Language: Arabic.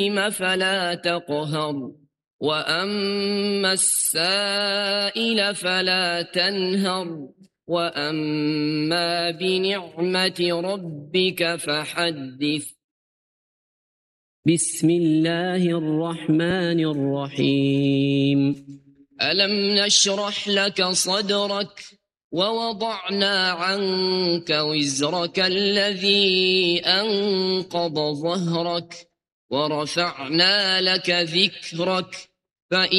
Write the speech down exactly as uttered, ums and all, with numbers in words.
فلا تقهر وأما السائل فلا تنهر وأما بنعمة ربك فحدث. بسم الله الرحمن الرحيم. ألم نشرح لك صدرك ووضعنا عنك وزرك الذي أنقض ظهرك ورفعنا لك ذكرك فإن